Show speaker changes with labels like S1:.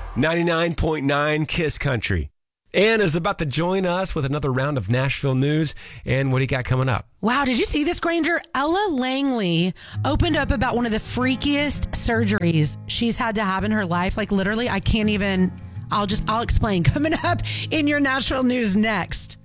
S1: 99.9 Kiss Country. Ann is about to join us with another round of Nashville news. And what do you got coming up?
S2: Wow, did you see this, Granger? Ella Langley opened up about one of the freakiest surgeries she's had to have in her life. Like, literally, I can't even... I'll explain. Coming up in your Nashville news next.